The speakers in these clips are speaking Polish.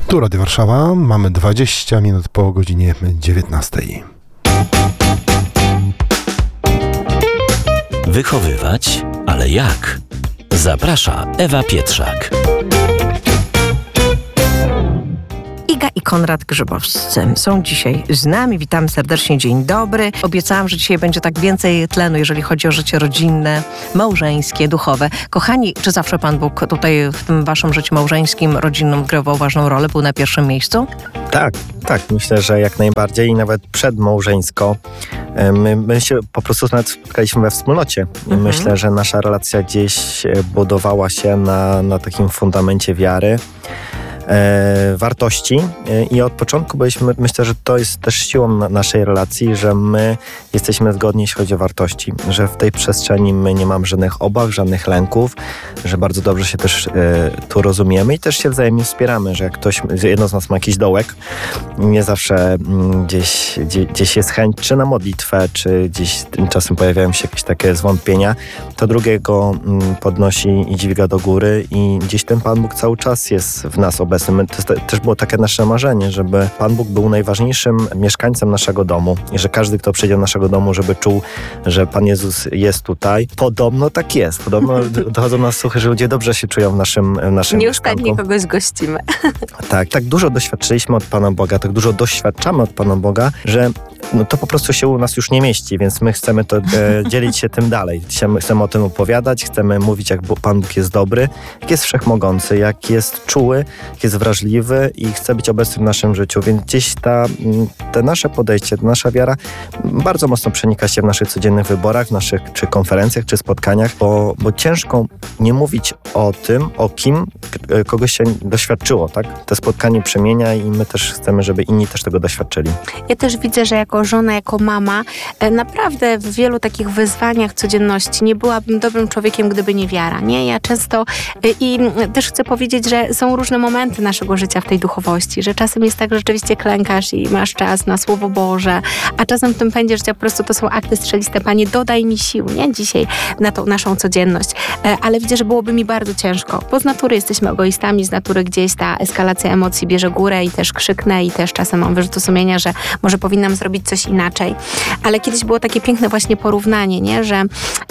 Tu Radio Warszawa, mamy 20 minut po godzinie 19. Wychowywać, ale jak? Zaprasza Ewa Pietrzak. Iga i Konrad Grzybowscy są dzisiaj z nami. Witam serdecznie, dzień dobry. Obiecałam, że dzisiaj będzie tak więcej tlenu, jeżeli chodzi o życie rodzinne, małżeńskie, duchowe. Kochani, czy zawsze Pan Bóg tutaj w tym waszym życiu małżeńskim, rodzinnym odgrywał ważną rolę, był na pierwszym miejscu? Tak. Myślę, że jak najbardziej i nawet przedmałżeńsko. My się po prostu nawet spotkaliśmy we wspólnocie. Myślę, że nasza relacja gdzieś budowała się na takim fundamencie wiary, wartości i od początku myślę, że to jest też siłą naszej relacji, że my jesteśmy zgodni, jeśli chodzi o wartości, że w tej przestrzeni my nie mamy żadnych obaw, żadnych lęków, że bardzo dobrze się też tu rozumiemy i też się wzajemnie wspieramy, że jak jedno z nas ma jakiś dołek, nie zawsze gdzieś jest chęć czy na modlitwę, czy gdzieś czasem pojawiają się jakieś takie zwątpienia, to drugiego podnosi i dźwiga do góry i gdzieś ten Pan Bóg cały czas jest w nas obecny. To też było takie nasze marzenie, żeby Pan Bóg był najważniejszym mieszkańcem naszego domu i że każdy, kto przyjdzie do naszego domu, żeby czuł, że Pan Jezus jest tutaj. Podobno tak jest. Podobno dochodzą nas słuchy, że ludzie dobrze się czują w naszym Nieustannie kogoś gościmy. Tak dużo doświadczyliśmy od Pana Boga, tak dużo doświadczamy od Pana Boga, że to po prostu się u nas już nie mieści, więc my chcemy to dzielić się tym dalej. Chcemy o tym opowiadać, chcemy mówić, jak Pan Bóg jest dobry, jak jest wszechmogący, jak jest czuły, jak jest wrażliwy i chce być obecny w naszym życiu, więc gdzieś te nasze podejście, nasza wiara bardzo mocno przenika się w naszych codziennych wyborach, w naszych czy konferencjach, czy spotkaniach, bo ciężko nie mówić o tym, o kim kogoś się doświadczyło, tak? To spotkanie przemienia i my też chcemy, żeby inni też tego doświadczyli. Ja też widzę, że jako żona, jako mama, naprawdę w wielu takich wyzwaniach codzienności nie byłabym dobrym człowiekiem, gdyby nie wiara, nie? Ja często i też chcę powiedzieć, że są różne momenty naszego życia w tej duchowości, że czasem jest tak, że rzeczywiście klękasz i masz czas na Słowo Boże, a czasem w tym pędzie życia po prostu to są akty strzeliste. Panie, dodaj mi sił, nie? Dzisiaj na tą naszą codzienność. Ale widzę, że byłoby mi bardzo ciężko, bo z natury jesteśmy egoistami, z natury gdzieś ta eskalacja emocji bierze górę i też krzyknę i też czasem mam wyrzuty sumienia, że może powinnam zrobić coś inaczej. Ale kiedyś było takie piękne właśnie porównanie, nie? Że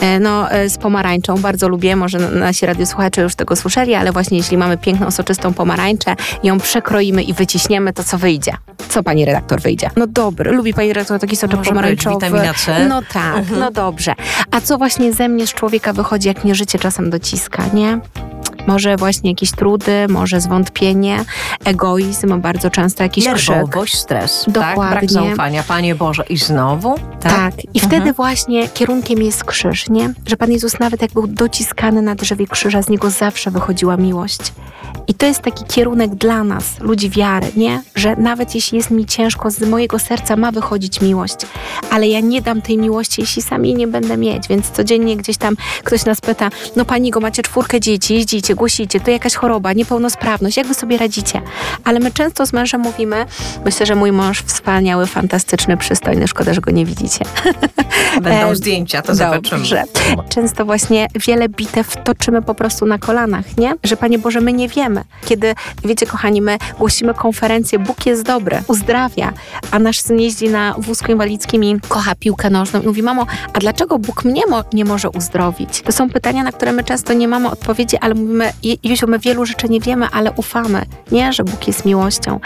z pomarańczą bardzo lubię, może nasi radiosłuchacze już tego słyszeli, ale właśnie jeśli mamy piękną, soczystą pomarańczę, ją przekroimy i wyciśniemy, to co wyjdzie? Co pani redaktor wyjdzie? No dobry, lubi pani redaktor taki soczek pomarańczowy. Witamina C. No tak, no dobrze. A co właśnie ze mnie, z człowieka wychodzi, jak mnie życie czasem dociska, nie? Może właśnie jakieś trudy, może zwątpienie, egoizm, bardzo często jakiś krzyk. Nerwowość, stres. Dokładnie. Tak? Brak zaufania. Panie Boże, i znowu? Tak. I wtedy właśnie kierunkiem jest krzyż, nie? Że Pan Jezus nawet jak był dociskany na drzewie krzyża, z niego zawsze wychodziła miłość. I to jest taki kierunek dla nas, ludzi wiary, nie? Że nawet jeśli jest mi ciężko, z mojego serca ma wychodzić miłość, ale ja nie dam tej miłości, jeśli sam jej nie będę mieć, więc codziennie gdzieś tam ktoś nas pyta, no pani macie 4 dzieci, jeździcie, głosicie, to jakaś choroba, niepełnosprawność, jak wy sobie radzicie? Ale my często z mężem mówimy, myślę, że mój mąż wspaniały, fantastyczny, przystojny, szkoda, że go nie widzicie. Będą zdjęcia, to zobaczymy. Dobrze. Często właśnie wiele bitew toczymy po prostu na kolanach, nie? Że Panie Boże, my nie wiemy. Kiedy, wiecie kochani, my głosimy konferencję, Bóg jest dobry, uzdrawia, a nasz syn jeździ na wózku inwalidzkim i kocha piłkę nożną i mówi, mamo, a dlaczego Bóg mnie nie może uzdrowić? To są pytania, na które my często nie mamy odpowiedzi, ale mówimy, Józiu, my wielu rzeczy nie wiemy, ale ufamy, nie? Że Bóg jest miłością.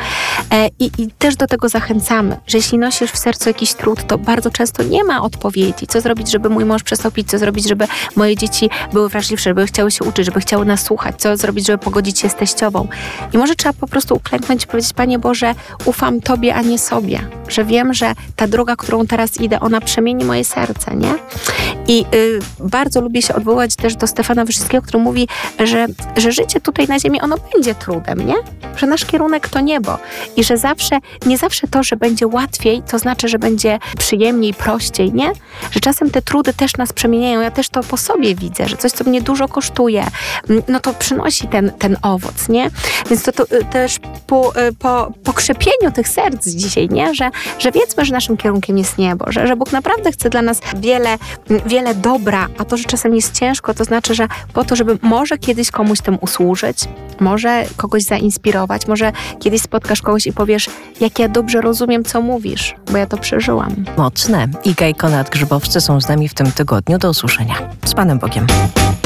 I też do tego zachęcamy, że jeśli nosisz w sercu jakiś trud, to bardzo często nie ma odpowiedzi. Co zrobić, żeby mój mąż przestał pić? Co zrobić, żeby moje dzieci były wrażliwsze, żeby chciały się uczyć, żeby chciały nas słuchać? Co zrobić, żeby pogodzić się z teściową? I może trzeba po prostu uklęknąć i powiedzieć, Panie Boże, ufam Tobie, a nie sobie. Że wiem, że ta droga, którą teraz idę, ona przemieni moje serce, nie? I bardzo lubię się odwołać też do Stefana Wyszyńskiego, który mówi, że życie tutaj na ziemi, ono będzie trudem, nie? Że nasz kierunek to niebo. I że nie zawsze to, że będzie łatwiej, to znaczy, że będzie przyjemniej, prościej, nie? Że czasem te trudy też nas przemieniają. Ja też to po sobie widzę, że coś, co mnie dużo kosztuje, no to przynosi ten owoc. pomoc, nie? Więc to też po krzepieniu tych serc dzisiaj, nie? Że wiedzmy, że naszym kierunkiem jest niebo, że Bóg naprawdę chce dla nas wiele dobra, a to, że czasem jest ciężko, to znaczy, że po to, żeby może kiedyś komuś tym usłużyć, może kogoś zainspirować, może kiedyś spotkasz kogoś i powiesz, jak ja dobrze rozumiem, co mówisz, bo ja to przeżyłam. Mocne. Iga i Konrad Grzybowscy są z nami w tym tygodniu. Do usłyszenia. Z Panem Bogiem.